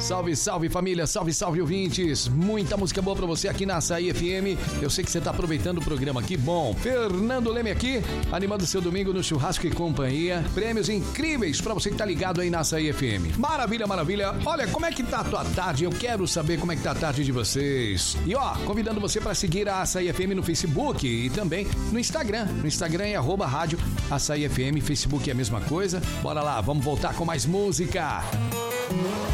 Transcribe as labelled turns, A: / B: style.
A: Salve, salve família, salve, salve ouvintes. Muita música boa pra você aqui na Açaí FM. Eu sei que você tá aproveitando o programa, que bom. Fernando Leme aqui, animando seu domingo no Churrasco e Companhia. Prêmios incríveis pra você que tá ligado aí na Açaí FM. Maravilha, maravilha. Olha, como é que tá a tua tarde? Eu quero saber como é que tá a tarde de vocês. E ó, convidando você pra seguir a Açaí FM no Facebook e também no Instagram. No Instagram é @rádio Açaí FM, Facebook é a mesma coisa. Bora lá, vamos voltar com mais música.